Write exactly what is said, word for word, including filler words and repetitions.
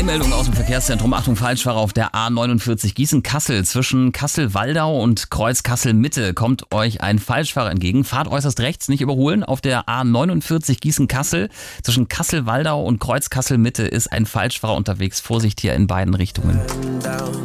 Meldung aus dem Verkehrszentrum. Achtung, Falschfahrer auf der A neunundvierzig Gießen-Kassel. Zwischen Kassel-Waldau und Kreuz Kassel-Mitte kommt euch ein Falschfahrer entgegen. Fahrt äußerst rechts, nicht überholen. Auf der A neunundvierzig Gießen-Kassel. Zwischen Kassel-Waldau und Kreuz Kassel-Mitte ist ein Falschfahrer unterwegs. Vorsicht hier in beiden Richtungen.